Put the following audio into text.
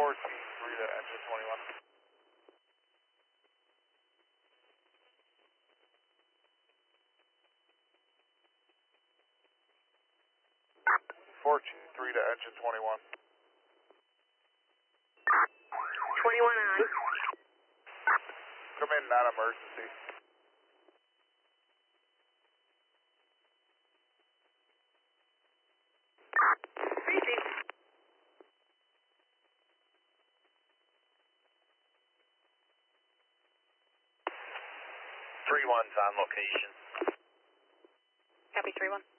14-3 to engine 21. 14-3 to engine 21. 21 on. Come in, not emergency. Easy. 3-1's on location. Copy 3-1.